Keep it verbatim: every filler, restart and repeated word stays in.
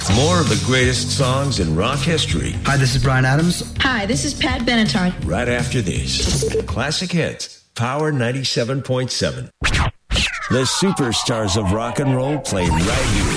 More of the greatest songs in rock history. Hi, this is Bryan Adams. Hi, this is Pat Benatar. Right after this. Classic Hits, Power ninety-seven point seven. The superstars of rock and roll play right here.